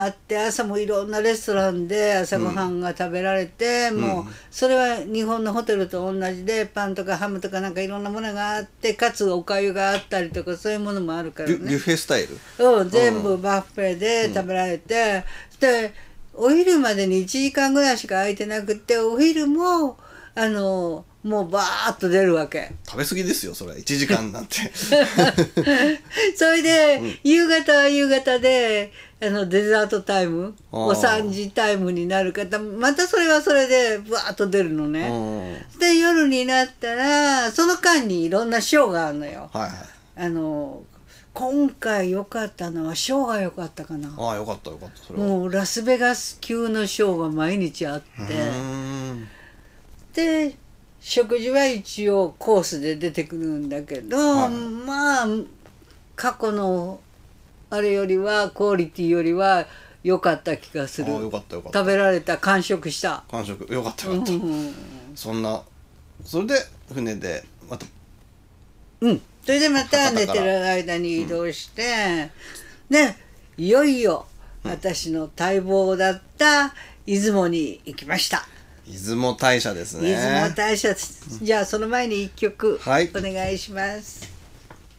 あって朝もいろんなレストランで朝ごはんが食べられて、もうそれは日本のホテルと同じでパンとかハムとかなんかいろんなものがあってかつおかゆがあったりとかそういうものもあるからね。 ビュッフェスタイル、 全部バッフェで食べられて、でお昼までに1時間ぐらいしか空いてなくてお昼ももうバーッと出るわけ。 食べ過ぎですよそれ1時間なんてそれで、夕方は夕方でデザートタイムお3時タイムになる方またそれはそれでバーッと出るのね。で夜になったらその間にいろんなショーがあるのよ。 はいはい、 今回良かったのはショーが良かったかな。 ああよかったよかったそれは。 もうラスベガス級のショーが毎日あって、で食事は一応コースで出てくるんだけど、まあ過去のあれよりはクオリティよりは良かった気がする。 よかったよかった。 食べられた完食した完食よかったよかった、それで船でまたそれでまた寝てる間に移動して、でいよいよ私の待望だった出雲に行きました。 出雲大社ですね。 出雲大社です。じゃあその前に一曲お願いします。